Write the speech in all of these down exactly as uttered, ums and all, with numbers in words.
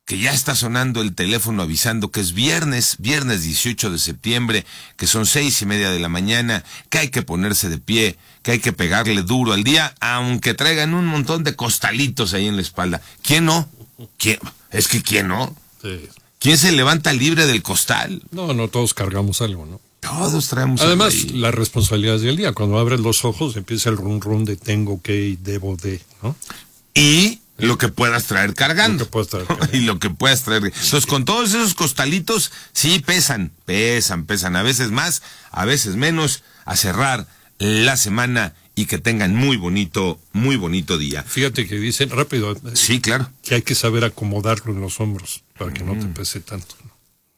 que ya está sonando el teléfono avisando que es viernes, viernes dieciocho de septiembre, que son seis y media de la mañana, que hay que ponerse de pie, que hay que pegarle duro al día, aunque traigan un montón de costalitos ahí en la espalda. ¿Quién no? ¿Quién? Es que ¿quién no? Sí. ¿Quién se levanta libre del costal? No, no, todos cargamos algo, ¿no? Todos traemos Además, algo ahí. las responsabilidades del día. Cuando abres los ojos empieza el rum rum de tengo que y debo de, ¿no? Y lo que puedas traer cargando. Lo que puedas traer cargando. Y lo que puedas traer. Entonces, con todos esos costalitos, sí pesan, pesan, pesan. A veces más, a veces menos. A cerrar la semana y que tengan muy bonito, muy bonito día. Fíjate que dicen rápido. Sí, claro. Que hay que saber acomodarlo en los hombros para que mm. no te pese tanto, ¿no?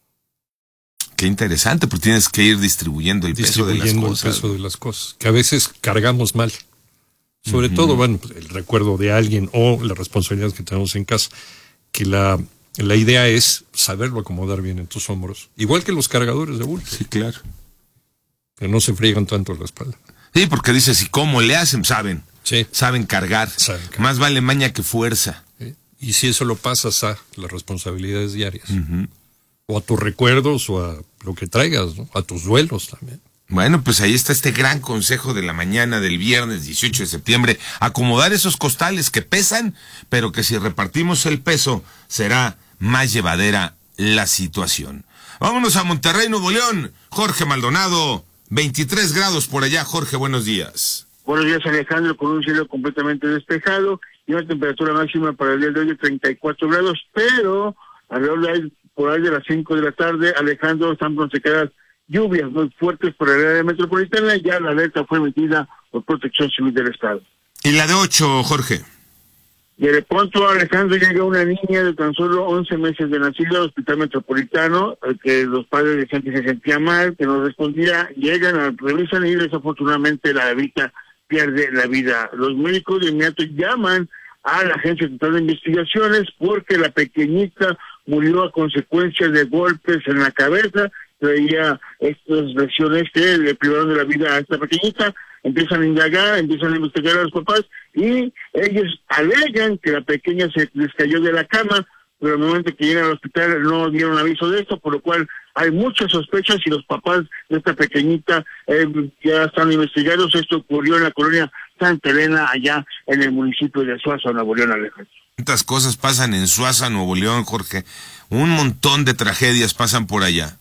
Qué interesante, porque tienes que ir distribuyendo el distribuyendo peso de las cosas. el peso de las cosas, que a veces cargamos mal. Sobre uh-huh. todo, bueno, el recuerdo de alguien o las responsabilidades que tenemos en casa, que la, la idea es saberlo acomodar bien en tus hombros, igual que los cargadores de bulto. Sí, claro. Que no se friegan tanto la espalda. Sí, porque dices, ¿y cómo le hacen? Saben. Sí. Saben cargar. Saben cargar. Más vale maña que fuerza. Sí. Y si eso lo pasas a las responsabilidades diarias. Uh-huh. O a tus recuerdos, o a lo que traigas, ¿no? A tus duelos también. Bueno, pues ahí está este gran consejo de la mañana del viernes dieciocho de septiembre. Acomodar esos costales que pesan, pero que si repartimos el peso, será más llevadera la situación. Vámonos a Monterrey, Nuevo León. Jorge Maldonado, veintitrés grados por allá. Jorge, buenos días. Buenos días, Alejandro, con un cielo completamente despejado y una temperatura máxima para el día de hoy de treinta y cuatro grados, pero alrededor de ahí, por ahí de las cinco de la tarde, Alejandro, están pronosticadas lluvias muy fuertes por el área metropolitana y ya la alerta fue emitida por Protección Civil del Estado. ¿Y la de ocho, Jorge? Y de pronto, Alejandro, llega una niña de tan solo once meses de nacida al Hospital Metropolitano, que los padres decían que se sentía mal, que no respondía, llegan, revisan y desafortunadamente la bebita pierde la vida. Los médicos de inmediato llaman a la Agencia Estatal de Investigaciones porque la pequeñita murió a consecuencia de golpes en la cabeza, traía estas lesiones que le privaron de la vida a esta pequeñita. Empiezan a indagar, empiezan a investigar a los papás y ellos alegan que la pequeña se les cayó de la cama, pero al momento que llegan al hospital no dieron aviso de esto, por lo cual hay muchas sospechas y los papás de esta pequeñita eh, ya están investigados. Esto ocurrió en la colonia Santa Elena, allá en el municipio de Suazo, Nuevo León, Alejandro. ¿Cuántas cosas pasan en Suazo, Nuevo León, Jorge? Un montón de tragedias pasan por allá.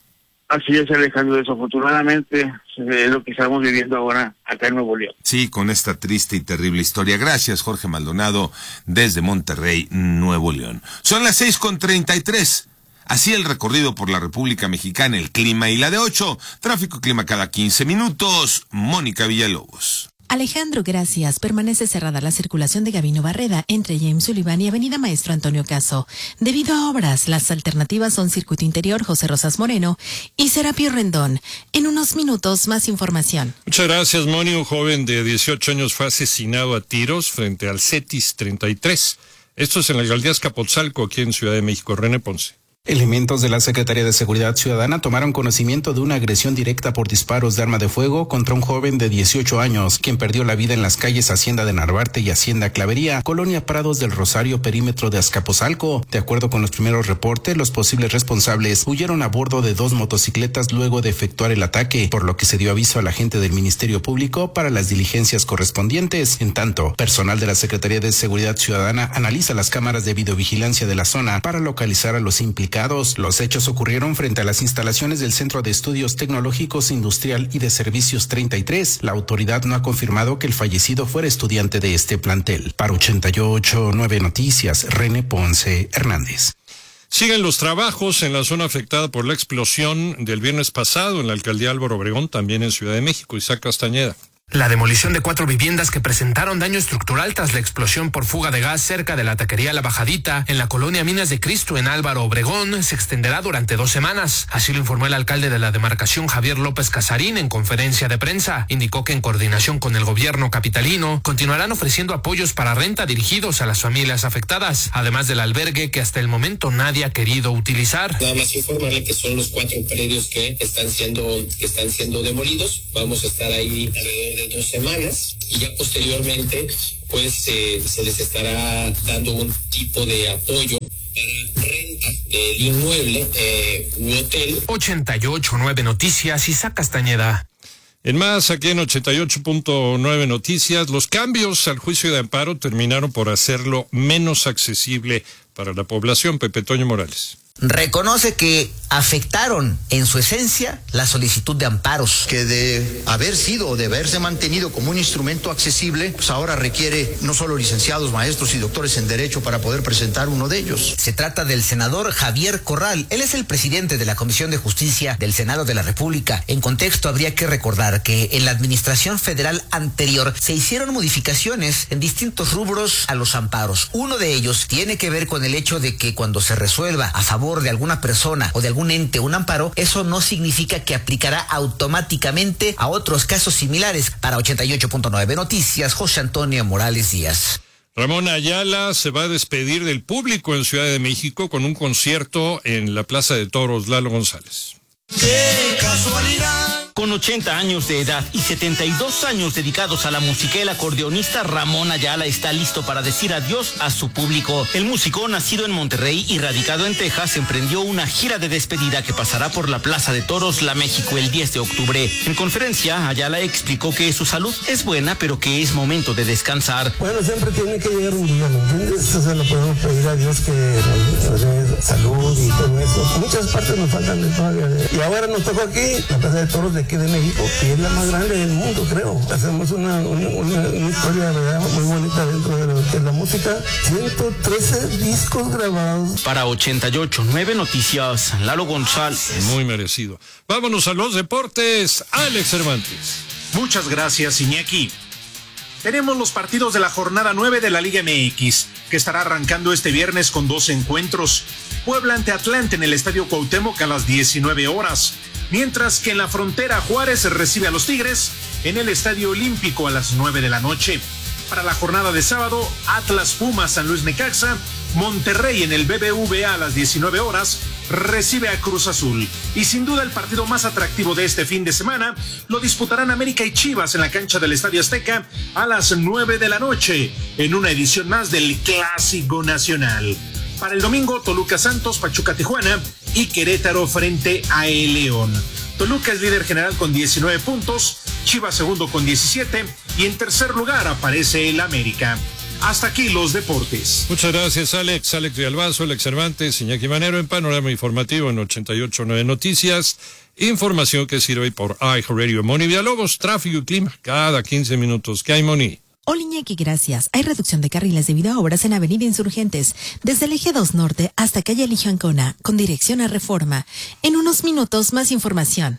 Así es, Alejandro, desafortunadamente es lo que estamos viviendo ahora acá en Nuevo León. Sí, con esta triste y terrible historia. Gracias, Jorge Maldonado, desde Monterrey, Nuevo León. Son las seis con treinta y tres. Así el recorrido por la República Mexicana, el clima y la de ocho. Tráfico y clima cada quince minutos. Mónica Villalobos. Alejandro, gracias. Permanece cerrada la circulación de Gabino Barreda entre James Sullivan y Avenida Maestro Antonio Caso. Debido a obras, las alternativas son Circuito Interior José Rosas Moreno y Serapio Rendón. En unos minutos, más información. Muchas gracias, Moni. Un joven de dieciocho años fue asesinado a tiros frente al CETIS treinta y tres. Esto es en la alcaldía Azcapotzalco, aquí en Ciudad de México. René Ponce. Elementos de la Secretaría de Seguridad Ciudadana tomaron conocimiento de una agresión directa por disparos de arma de fuego contra un joven de dieciocho años, quien perdió la vida en las calles Hacienda de Narvarte y Hacienda Clavería, Colonia Prados del Rosario, perímetro de Azcapotzalco. De acuerdo con los primeros reportes, los posibles responsables huyeron a bordo de dos motocicletas luego de efectuar el ataque, por lo que se dio aviso a la gente del Ministerio Público para las diligencias correspondientes. En tanto, personal de la Secretaría de Seguridad Ciudadana analiza las cámaras de videovigilancia de la zona para localizar a los implicados. Los hechos ocurrieron frente a las instalaciones del Centro de Estudios Tecnológicos Industrial y de Servicios treinta y tres. La autoridad no ha confirmado que el fallecido fuera estudiante de este plantel. Para ochenta y ocho punto nueve Noticias, René Ponce Hernández. Siguen los trabajos en la zona afectada por la explosión del viernes pasado en la alcaldía Álvaro Obregón, también en Ciudad de México. Isaac Castañeda. La demolición de cuatro viviendas que presentaron daño estructural tras la explosión por fuga de gas cerca de la taquería La Bajadita en la colonia Minas de Cristo en Álvaro Obregón se extenderá durante dos semanas. Así lo informó el alcalde de la demarcación, Javier López Casarín, en conferencia de prensa. Indicó que en coordinación con el gobierno capitalino continuarán ofreciendo apoyos para renta dirigidos a las familias afectadas, además del albergue que hasta el momento nadie ha querido utilizar. Nada más informarle que son los cuatro predios que están siendo, que están siendo demolidos. Vamos a estar ahí alrededor de dos semanas y ya posteriormente pues eh, se les estará dando un tipo de apoyo para del inmueble eh, u hotel. ochenta y ocho punto nueve Noticias, Isaac Castañeda. En más, aquí en ochenta y ocho punto nueve Noticias, los cambios al juicio de amparo terminaron por hacerlo menos accesible para la población. Pepe Toño Morales. Reconoce que afectaron en su esencia la solicitud de amparos. Que de haber sido o de haberse mantenido como un instrumento accesible, pues ahora requiere no solo licenciados, maestros y doctores en Derecho para poder presentar uno de ellos. Se trata del senador Javier Corral. Él es el presidente de la Comisión de Justicia del Senado de la República. En contexto, habría que recordar que en la administración federal anterior se hicieron modificaciones en distintos rubros a los amparos. Uno de ellos tiene que ver con el hecho de que cuando se resuelva a favor de alguna persona o de algún ente un amparo, eso no significa que aplicará automáticamente a otros casos similares. Para ochenta y ocho punto nueve Noticias, José Antonio Morales Díaz. Ramón Ayala se va a despedir del público en Ciudad de México con un concierto en la Plaza de Toros. Lalo González. ¡Qué casualidad! Con ochenta años de edad y setenta y dos años dedicados a la música, el acordeonista Ramón Ayala está listo para decir adiós a su público. El músico, nacido en Monterrey y radicado en Texas, emprendió una gira de despedida que pasará por la Plaza de Toros, La México, el diez de octubre. En conferencia, Ayala explicó que su salud es buena, pero que es momento de descansar. Bueno, siempre tiene que llegar un día, ¿me entiendes? Eso se lo podemos pedir a Dios, que nos dé salud y todo eso. Muchas partes nos faltan de todavía. Y ahora nos tocó aquí, la Plaza de Toros de aquí de México, que es la más grande del mundo, creo. Hacemos una, una, una, una historia, ¿verdad?, muy bonita dentro de, lo, de la música. ciento trece discos grabados. Para ochenta y ocho punto nueve Noticias, Lalo González. Muy merecido. Vámonos a los deportes. Alex Cervantes. Muchas gracias, Iñaki. Tenemos los partidos de la jornada nueve de la Liga M X, que estará arrancando este viernes con dos encuentros. Puebla ante Atlante en el Estadio Cuauhtémoc a las diecinueve horas. Mientras que en la frontera Juárez recibe a los Tigres en el Estadio Olímpico a las nueve de la noche. Para la jornada de sábado, Atlas Pumas San Luis Necaxa, Monterrey en el B B V A a las diecinueve horas recibe a Cruz Azul. Y sin duda el partido más atractivo de este fin de semana lo disputarán América y Chivas en la cancha del Estadio Azteca a las nueve de la noche en una edición más del Clásico Nacional. Para el domingo, Toluca Santos, Pachuca Tijuana y Querétaro frente a el León. Toluca es líder general con diecinueve puntos, Chivas segundo con diecisiete y en tercer lugar aparece el América. Hasta aquí los deportes. Muchas gracias, Alex. Alex de Albazo, Alex Cervantes, Iñaki Manero en Panorama Informativo en ochenta y ocho punto nueve Noticias. Información que sirve por iHeartRadio. Moni Villalobos, tráfico y clima cada quince minutos. ¿Qué hay, Moni? Hola, Iñaki, gracias. Hay reducción de carriles debido a obras en Avenida Insurgentes, desde el eje dos Norte hasta calle Eligio Ancona, con dirección a Reforma. En unos minutos, más información.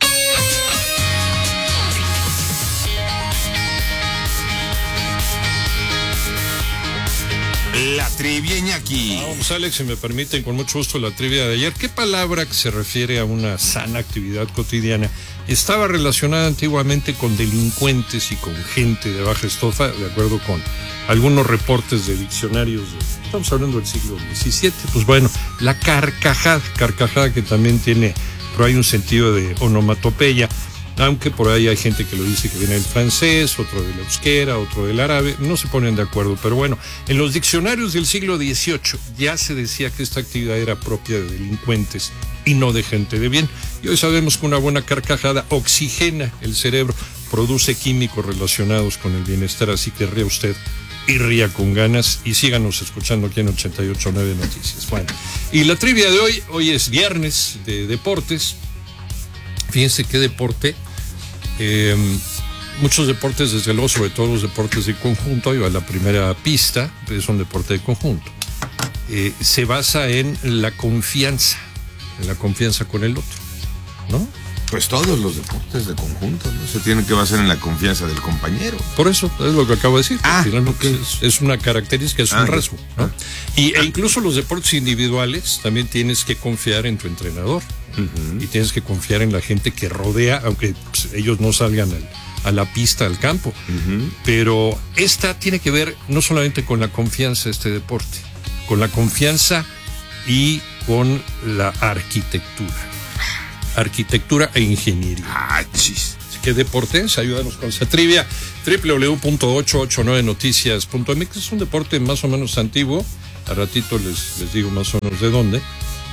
La trivia, Iñaki. Vamos, Alex, si me permiten, con mucho gusto la trivia de ayer. ¿Qué palabra que se refiere a una sana actividad cotidiana estaba relacionada antiguamente con delincuentes y con gente de baja estofa, de acuerdo con algunos reportes de diccionarios? De, estamos hablando del siglo diecisiete. Pues bueno, la carcajada, carcajada que también tiene, pero hay un sentido de onomatopeya. Aunque por ahí hay gente que lo dice que viene del francés, otro del euskera, otro del árabe, no se ponen de acuerdo. Pero bueno, en los diccionarios del siglo dieciocho ya se decía que esta actividad era propia de delincuentes y no de gente de bien. Y hoy sabemos que una buena carcajada oxigena el cerebro, produce químicos relacionados con el bienestar, así que ría usted y ría con ganas y síganos escuchando aquí en ochenta y ocho punto nueve Noticias. Bueno, y la trivia de hoy, hoy es viernes de deportes. Fíjense qué deporte. Eh, muchos deportes, desde luego, sobre todo los deportes de conjunto, iba a la primera pista, es un deporte de conjunto. Eh, se basa en la confianza, en la confianza con el otro, ¿no? Pues todos los deportes de conjunto, ¿no? Se tienen que basar en la confianza del compañero. Por eso, es lo que acabo de decir. Ah, finalmente okay. es, es una característica, es ah, un rasgo, ¿no? Ah. Y, e incluso los deportes individuales, también tienes que confiar en tu entrenador. Uh-huh. Y tienes que confiar en la gente que rodea, aunque pues, ellos no salgan al, a la pista, al campo. Uh-huh. Pero esta tiene que ver no solamente con la confianza, este deporte, con la confianza y con la arquitectura. Arquitectura e ingeniería. Ah, chis. Así que deportes, ayúdanos con esa trivia. doble u doble u doble u punto ochocientos ochenta y nueve noticias punto m x es un deporte más o menos antiguo. A ratito les, les digo más o menos de dónde.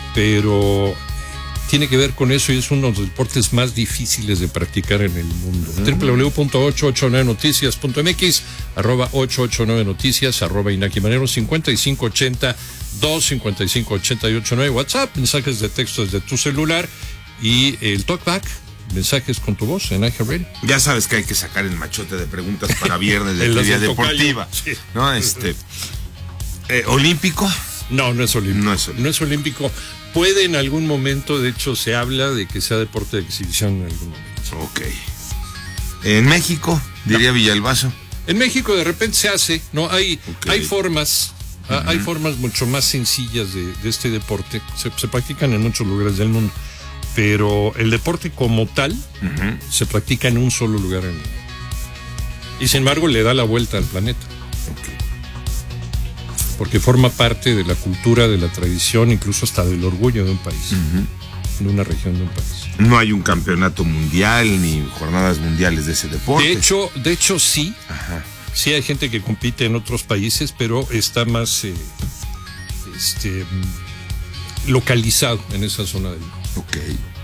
pero tiene que ver con eso y es uno de los deportes más difíciles de practicar en el mundo. Uh-huh. doble u doble u doble u punto ochocientos ochenta y nueve noticias punto m x, arroba ochocientos ochenta y nueve noticias, arroba Inaki Manero, cincuenta y cinco ochenta, dos cincuenta y cinco ochenta y ocho nueve, WhatsApp, mensajes de texto desde tu celular y el talkback, mensajes con tu voz en Ángel Radio. Ya sabes que hay que sacar el machote de preguntas para viernes de trivia deportiva. Sí. ¿No? Este, eh, ¿Olímpico? No, no es olímpico. No es olímpico. No es olímpico. Puede en algún momento, de hecho se habla de que sea deporte de exhibición en algún momento. Ok. ¿En México? Diría no. Villalbazo. En México de repente se hace, ¿no? Hay, okay. hay formas, uh-huh. hay formas mucho más sencillas de, de este deporte. Se, se practican en muchos lugares del mundo. Pero el deporte como tal uh-huh. se practica en un solo lugar en el mundo. Y sin embargo le da la vuelta al planeta. Okay. Porque forma parte de la cultura, de la tradición, incluso hasta del orgullo de un país, uh-huh. de una región de un país. No hay un campeonato mundial ni jornadas mundiales de ese deporte. De hecho, de hecho sí. Ajá. Sí hay gente que compite en otros países, pero está más eh, este, localizado en esa zona del mundo. Ok.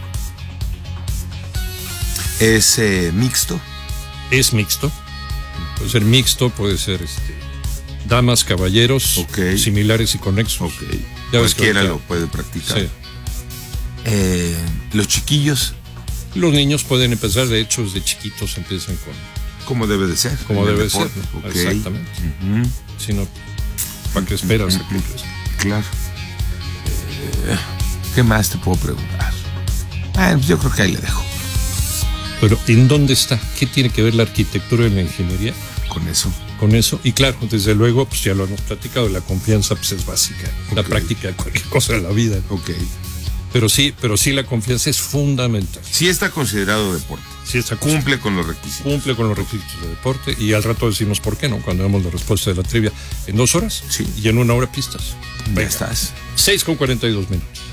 ¿Es eh, mixto? Es mixto. Puede ser mixto, puede ser este damas, caballeros, okay. similares y conexos. Okay. Ya cualquiera ves que lo puede practicar. Sí. Eh, ¿Los chiquillos? Los niños pueden empezar, de hecho, desde chiquitos empiezan con... Como debe de ser. Como debe ser, ¿no? Okay. Exactamente. Uh-huh. Si no, ¿para qué esperas? Uh-huh. Claro. Eh, ¿Qué más te puedo preguntar? Ah, yo creo que ahí le dejo. Pero, ¿en dónde está? ¿Qué tiene que ver la arquitectura y la ingeniería? Con eso. Con eso. Y claro, desde luego, pues ya lo hemos platicado, la confianza pues es básica. Okay. La práctica de cualquier cosa de la vida. Ok. Pero sí, pero sí la confianza es fundamental. Sí está considerado deporte. Sí está Cumple con los requisitos. Cumple con los requisitos de deporte y al rato decimos por qué no, cuando damos la respuesta de la trivia. En dos horas sí. y en una hora pistas. Ya estás. seis con cuarenta y dos minutos.